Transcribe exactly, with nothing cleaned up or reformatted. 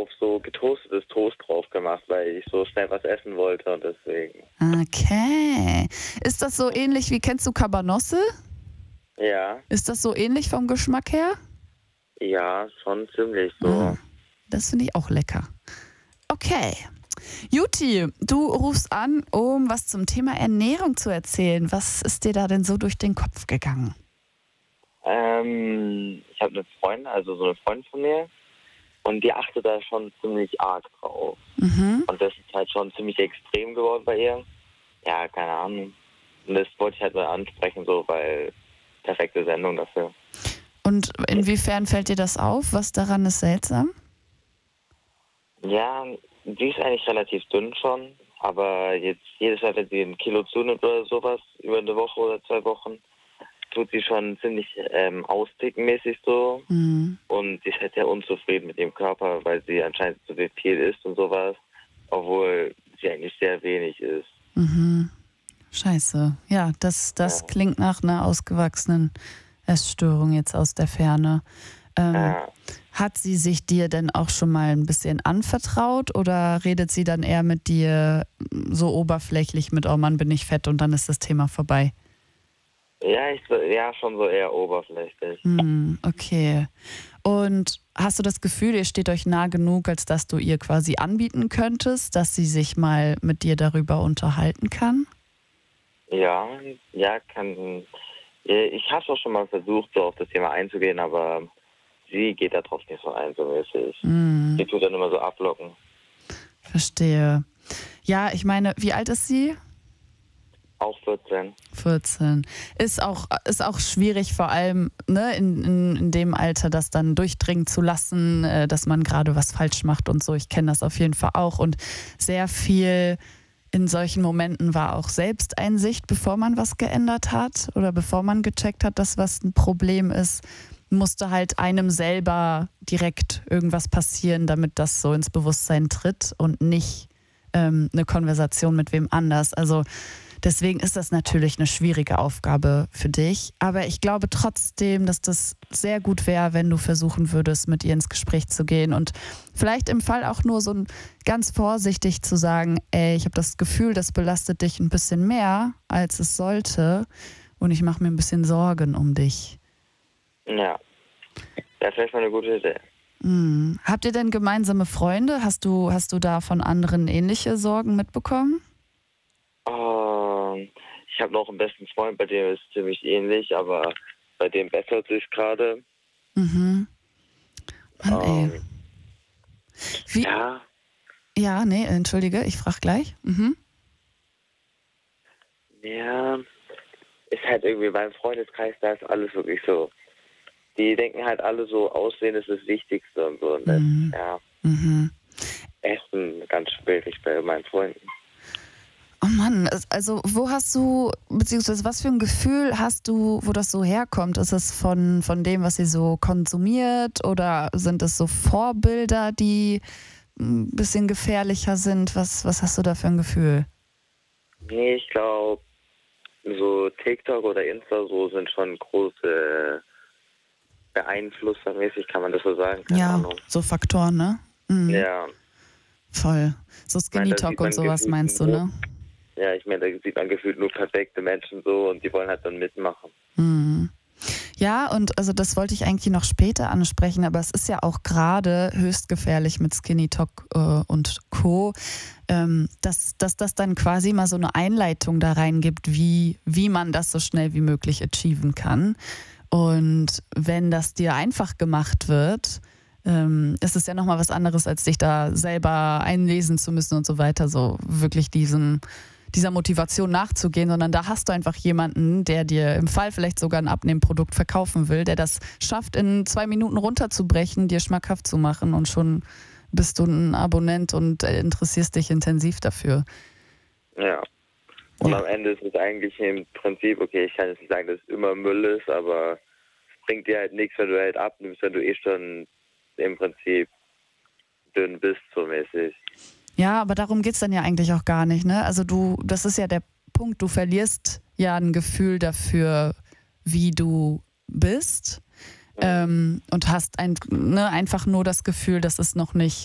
auf so getoastetes Toast drauf gemacht, weil ich so schnell was essen wollte und deswegen. Okay. Ist das so ähnlich wie, kennst du Cabanossi? Ja, Ist das so ähnlich vom Geschmack her? ja, schon ziemlich so. Ah, das finde ich auch lecker. Okay. Juti, du rufst an, um was zum Thema Ernährung zu erzählen. Was ist dir da denn so durch den Kopf gegangen? Ähm, ich habe eine Freundin, also so eine Freundin von mir, und die achtet da schon ziemlich arg drauf. Mhm. Und das ist halt schon ziemlich extrem geworden bei ihr. Ja, keine Ahnung. Und das wollte ich halt mal ansprechen, so, weil perfekte Sendung dafür. Und inwiefern fällt dir das auf? Was daran ist seltsam? Ja, die ist eigentlich relativ dünn schon, aber jetzt jedes Mal, wenn sie ein Kilo zunimmt oder sowas, über eine Woche oder zwei Wochen, tut sie schon ziemlich ähm, austicken-mäßig so. Mhm. Und sie ist halt sehr unzufrieden mit ihrem Körper, weil sie anscheinend zu viel isst und sowas, obwohl sie eigentlich sehr wenig isst. Mhm. Scheiße. Ja, das, das Ja. klingt nach einer ausgewachsenen Essstörung jetzt aus der Ferne. Ähm, Ja. Hat sie sich dir denn auch schon mal ein bisschen anvertraut oder redet sie dann eher mit dir so oberflächlich mit, oh Mann, bin ich fett und dann ist das Thema vorbei? Ja, ich, ja, schon so eher oberflächlich. Hm, okay. Und hast du das Gefühl, ihr steht euch nah genug, als dass du ihr quasi anbieten könntest, dass sie sich mal mit dir darüber unterhalten kann? Ja, ja, kann. Ich habe auch schon mal versucht, so auf das Thema einzugehen, aber sie geht da drauf nicht so ein, so mäßig. Hm, Sie tut dann immer so ablocken. verstehe. Ja, ich meine, wie alt ist sie? Auch vierzehn. vierzehn. Ist auch, ist auch schwierig, vor allem ne, in, in, in dem Alter, das dann durchdringen zu lassen, äh, dass man gerade was falsch macht und so. Ich kenne das auf jeden Fall auch. Und sehr viel in solchen Momenten war auch Selbsteinsicht, bevor man was geändert hat oder bevor man gecheckt hat, dass was ein Problem ist, musste halt einem selber direkt irgendwas passieren, damit das so ins Bewusstsein tritt und nicht ähm, eine Konversation mit wem anders. Also deswegen ist das natürlich eine schwierige Aufgabe für dich. Aber ich glaube trotzdem, dass das sehr gut wäre, wenn du versuchen würdest, mit ihr ins Gespräch zu gehen und vielleicht im Fall auch nur so ein ganz vorsichtig zu sagen, ey, ich habe das Gefühl, das belastet dich ein bisschen mehr, als es sollte und ich mache mir ein bisschen Sorgen um dich. Ja, das wäre schon eine gute Idee. Hm. Habt ihr denn gemeinsame Freunde? Hast du, hast du da von anderen ähnliche Sorgen mitbekommen? Ähm, ich habe noch einen besten Freund, bei dem ist es ziemlich ähnlich, aber bei dem bessert sich gerade. Mhm. Mann, ey. Ähm, Wie? ja, Ja, nee, entschuldige, ich frage gleich. Mhm. ja, ist halt irgendwie beim Freundeskreis, da ist alles wirklich so. Die denken halt alle so, Aussehen ist das Wichtigste und so. Und das, Mhm. ja, Mhm. Essen ganz schwierig bei meinen Freunden. Oh Mann, es- also wo hast du, beziehungsweise was für ein Gefühl hast du, wo das so herkommt? Ist es von, von dem, was sie so konsumiert oder sind es so Vorbilder, die ein bisschen gefährlicher sind? Was, was hast du da für ein Gefühl? Nee, ich glaube, so TikTok oder Insta so sind schon große Beeinflusser mäßig, kann man das so sagen? Keine Ja, Ahnung. so Faktoren, ne? Mhm. Ja, Voll. So ich meine, Skinny da Talk sieht und man sowas gefühlt meinst du, nur, ne? ja, ich meine, da sieht man gefühlt nur perfekte Menschen so und die wollen halt dann mitmachen. Mhm. Ja, und also das wollte ich eigentlich noch später ansprechen, aber es ist ja auch gerade höchst gefährlich mit Skinny Talk äh, und Co., ähm, dass, dass das dann quasi mal so eine Einleitung da rein gibt, wie, wie man das so schnell wie möglich achieven kann. Und wenn das dir einfach gemacht wird, ähm, ist es ja nochmal was anderes, als dich da selber einlesen zu müssen und so weiter, so wirklich diesen dieser Motivation nachzugehen, sondern da hast du einfach jemanden, der dir im Fall vielleicht sogar ein Abnehmprodukt verkaufen will, der das schafft, in zwei Minuten runterzubrechen, dir schmackhaft zu machen und schon bist du ein Abonnent und interessierst dich intensiv dafür. Ja. Und Ja. am Ende ist es eigentlich im Prinzip, okay, ich kann jetzt nicht sagen, dass es immer Müll ist, aber es bringt dir halt nichts, wenn du halt abnimmst, wenn du eh schon im Prinzip dünn bist, so mäßig. Ja, aber darum geht's dann ja eigentlich auch gar nicht, ne? Also du, das ist ja der Punkt, du verlierst ja ein Gefühl dafür, wie du bist, ähm, und hast ein, ne, einfach nur das Gefühl, das ist noch nicht